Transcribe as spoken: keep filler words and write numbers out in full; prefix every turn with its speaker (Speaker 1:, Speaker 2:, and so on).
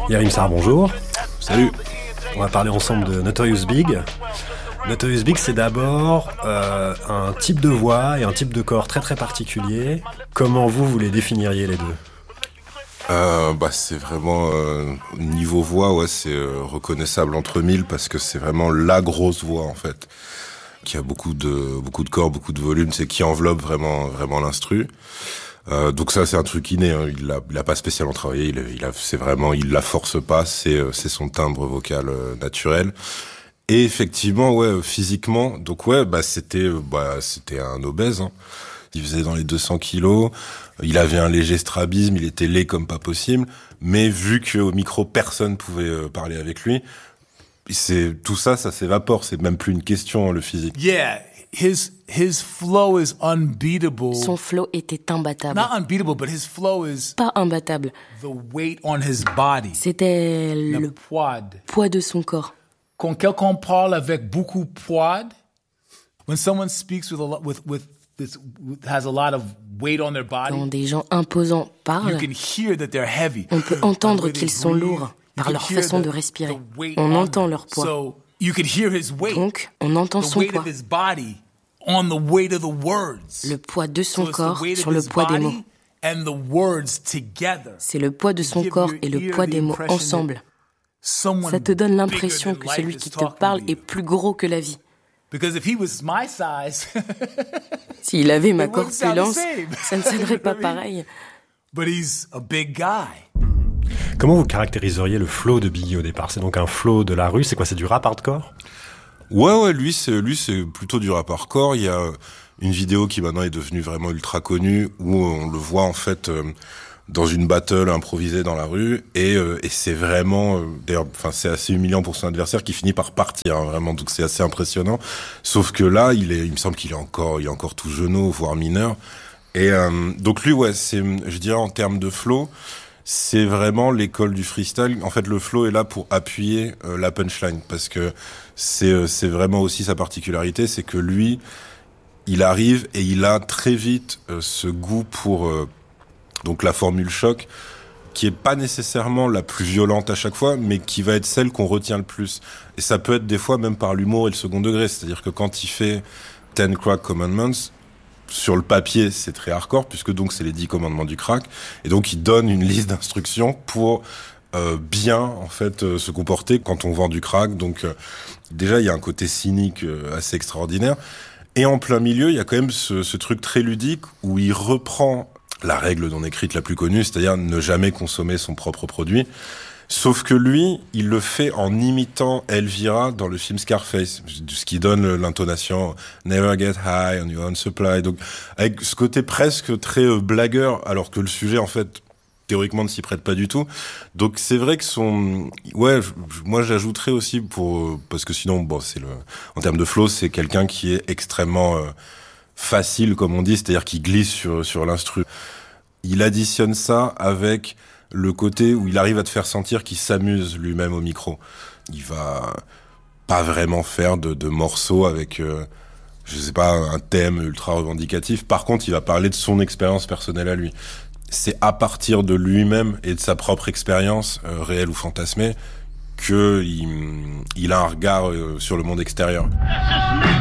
Speaker 1: Yarim Sarr, bonjour.
Speaker 2: Salut.
Speaker 1: On va parler ensemble de Notorious Big. Notorious Big, c'est d'abord euh, un type de voix et un type de corps très très particulier. Comment vous, vous les définiriez les deux ?
Speaker 2: Euh, bah c'est vraiment euh, niveau voix, ouais, c'est euh, reconnaissable entre mille parce que c'est vraiment la grosse voix en fait, qui a beaucoup de beaucoup de corps, beaucoup de volume, c'est qui enveloppe vraiment vraiment l'instru. Euh, donc ça c'est un truc inné, hein. il a il a pas spécialement travaillé, il a, il a c'est vraiment il la force pas, c'est c'est son timbre vocal euh, naturel. Et effectivement, ouais, physiquement, donc ouais, bah c'était bah c'était un obèse, hein. Il faisait dans les deux cents kilos, il avait un léger strabisme, il était laid comme pas possible, mais vu qu'au micro personne pouvait euh, parler avec lui, c'est tout ça, ça s'évapore, c'est même plus une question, hein, le physique.
Speaker 3: Yeah, his his flow is unbeatable.
Speaker 4: Son flow était imbattable.
Speaker 3: Not unbeatable, but his flow is
Speaker 4: Pas imbattable.
Speaker 3: the weight on his body.
Speaker 4: C'était
Speaker 3: Le
Speaker 4: le
Speaker 3: poids.
Speaker 4: poids de son corps.
Speaker 3: Quand quelqu'un parle avec beaucoup de poids, when someone speaks with a lot, with with this with, has a lot of weight on their body,
Speaker 4: Quand des gens imposants
Speaker 3: you
Speaker 4: parlent,
Speaker 3: can hear that they're heavy.
Speaker 4: on peut entendre qu'ils sont lourds par leur façon de respirer. On entend leur poids.
Speaker 3: So you can hear his weight.
Speaker 4: Donc, on entend
Speaker 3: the
Speaker 4: son
Speaker 3: weight
Speaker 4: poids.
Speaker 3: of his body on the weight of the words.
Speaker 4: Le poids de son
Speaker 3: So it's the
Speaker 4: corps
Speaker 3: weight
Speaker 4: sur
Speaker 3: of
Speaker 4: le
Speaker 3: his
Speaker 4: poids des
Speaker 3: body
Speaker 4: mots.
Speaker 3: and the words together.
Speaker 4: C'est le poids de son
Speaker 3: Give
Speaker 4: corps
Speaker 3: your
Speaker 4: et le
Speaker 3: ear
Speaker 4: poids
Speaker 3: the
Speaker 4: des mots
Speaker 3: impression that
Speaker 4: ensemble.
Speaker 3: someone
Speaker 4: Ça te donne
Speaker 3: bigger
Speaker 4: l'impression
Speaker 3: than
Speaker 4: que
Speaker 3: life
Speaker 4: celui
Speaker 3: is
Speaker 4: qui te
Speaker 3: talking
Speaker 4: parle
Speaker 3: to
Speaker 4: est
Speaker 3: you.
Speaker 4: plus gros que la vie.
Speaker 3: Because if he was my size,
Speaker 4: S'il avait ma
Speaker 3: It wouldn't sound the
Speaker 4: corpulence,
Speaker 3: same.
Speaker 4: ça ne sonnerait pas
Speaker 3: You know what I mean?
Speaker 4: pareil.
Speaker 3: but he's a big guy.
Speaker 1: Comment vous caractériseriez le flow de Biggie au départ ? C'est donc un flow de la rue, c'est quoi ? C'est du rap hardcore ?
Speaker 2: Ouais, ouais, lui, c'est, lui, c'est plutôt du rap hardcore. Il y a une vidéo qui maintenant est devenue vraiment ultra connue où on le voit en fait euh, dans une battle improvisée dans la rue et, euh, et c'est vraiment, euh, d'ailleurs, enfin, c'est assez humiliant pour son adversaire qui finit par partir, hein, vraiment. Donc c'est assez impressionnant. Sauf que là, il est, il me semble qu'il est encore, il est encore tout jeune, voire mineur. Et euh, donc lui, ouais, c'est, je dirais en termes de flow. C'est vraiment l'école du freestyle. En fait, le flow est là pour appuyer euh, la punchline parce que c'est euh, c'est vraiment aussi sa particularité, c'est que lui, il arrive et il a très vite euh, ce goût pour euh, donc la formule choc qui est pas nécessairement la plus violente à chaque fois, mais qui va être celle qu'on retient le plus. Et ça peut être des fois même par l'humour et le second degré, c'est-à-dire que quand il fait Ten Crack Commandments, sur le papier, c'est très hardcore, puisque donc c'est les dix commandements du crack. Et donc, il donne une liste d'instructions pour euh, bien, en fait, euh, se comporter quand on vend du crack. Donc, euh, déjà, il y a un côté cynique euh, assez extraordinaire. Et en plein milieu, il y a quand même ce, ce truc très ludique où il reprend la règle non écrite la plus connue, c'est-à-dire ne jamais consommer son propre produit. Sauf que lui, il le fait en imitant Elvira dans le film Scarface, ce qui donne l'intonation « Never get high on your own supply ». Donc, avec ce côté presque très euh, blagueur, alors que le sujet, en fait, théoriquement, ne s'y prête pas du tout. Donc, c'est vrai que son... Ouais, je, moi, j'ajouterais aussi pour... Parce que sinon, bon, c'est le... En termes de flow, c'est quelqu'un qui est extrêmement euh, facile, comme on dit, c'est-à-dire qui glisse sur, sur l'instru. Il additionne ça avec... le côté où il arrive à te faire sentir qu'il s'amuse lui-même au micro. Il va pas vraiment faire de, de morceaux avec, euh, je sais pas, un thème ultra revendicatif. Par contre, il va parler de son expérience personnelle à lui. C'est à partir de lui-même et de sa propre expérience, euh, réelle ou fantasmée, que il, il a un regard euh, sur le monde extérieur.